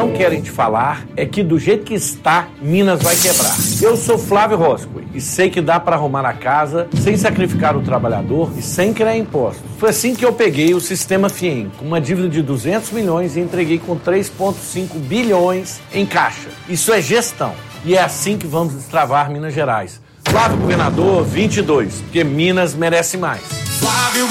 não querem te falar é que do jeito que está, Minas vai quebrar. Eu sou Flávio Roscoe e sei que dá para arrumar a casa sem sacrificar o trabalhador e sem criar impostos. Foi assim que eu peguei o Sistema FIEM, com uma dívida de 200 milhões e entreguei com 3,5 bilhões em caixa. Isso é gestão. E é assim que vamos destravar Minas Gerais. Flávio Governador 22, porque Minas merece mais. Flávio